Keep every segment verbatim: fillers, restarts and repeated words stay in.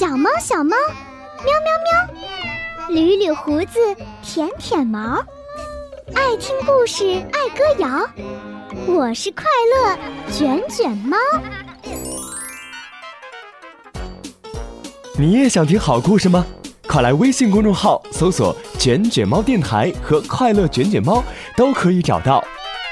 小猫小猫，喵喵喵，捋捋胡子，舔舔毛，爱听故事，爱歌谣，我是快乐卷卷猫。 你也想听好故事吗？快来微信公众号搜索卷卷猫电台和快乐卷卷猫，都可以找到。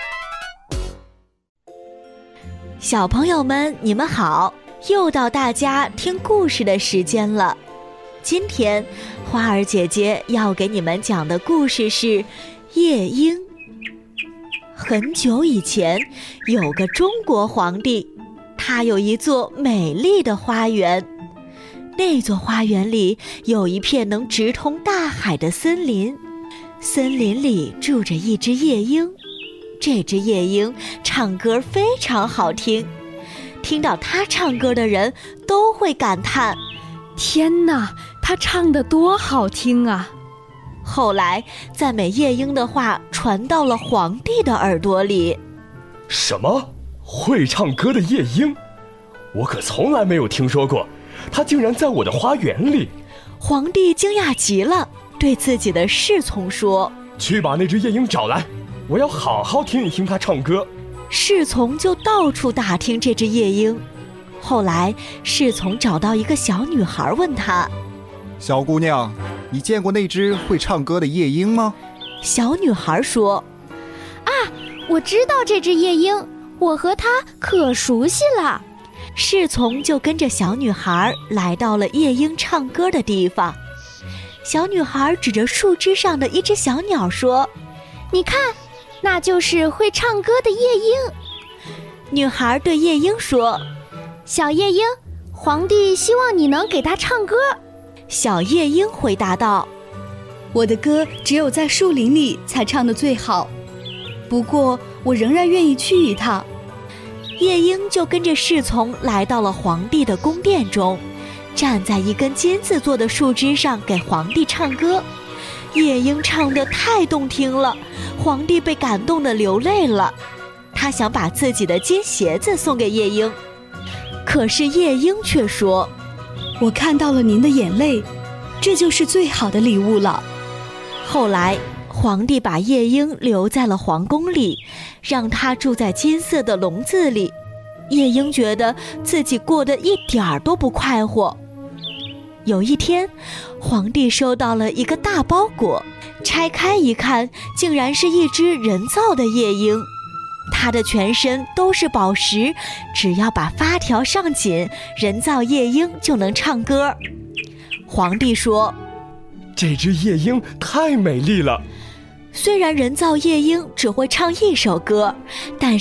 小朋友们，你们好，又到大家听故事的时间了。今天花儿姐姐要给你们讲的故事是夜莺。很久以前，有个中国皇帝，他有一座美丽的花园。那座花园里有一片能直通大海的森林，森林里住着一只夜莺。这只夜莺唱歌非常好听，听到它唱歌的人都会感叹： 天哪，它唱得多好听啊！ 后来赞美夜莺的话传到了皇帝的耳朵里。 什么？会唱歌的夜莺？我可从来没有听说过，它竟然在我的花园里。 皇帝惊讶极了，对自己的侍从说： 去把那只夜莺找来，我要好好听一听它唱歌。 侍从就到处打听这只夜莺。后来侍从找到一个小女孩，问她： 小姑娘，你见过那只会唱歌的夜莺吗？ 小女孩说： 啊，我知道这只夜莺，我和它可熟悉了。 侍从就跟着小女孩来到了夜莺唱歌的地方。小女孩指着树枝上的一只小鸟说： 你看，那就是会唱歌的夜莺。 女孩对夜莺说： 小夜莺，皇帝希望你能给他唱歌。 小夜莺回答道： 我的歌只有在树林里才唱得最好，不过我仍然愿意去一趟。 夜莺就跟着侍从来到了皇帝的宫殿中，站在一根金子做的树枝上给皇帝唱歌。夜莺唱得太动听了，皇帝被感动得流泪了。他想把自己的金鞋子送给夜莺，可是夜莺却说： 我看到了您的眼泪，这就是最好的礼物了。 后来皇帝把夜莺留在了皇宫里，让她住在金色的笼子里。夜莺觉得自己过得一点儿都不快活。有一天，皇帝收到了一个大包裹，拆开一看，竟然是一只人造的夜莺。它的全身都是宝石，只要把发条上紧，人造夜莺就能唱歌。皇帝说： 这只夜莺太美丽了。 虽然人造夜莺只会唱一首歌，但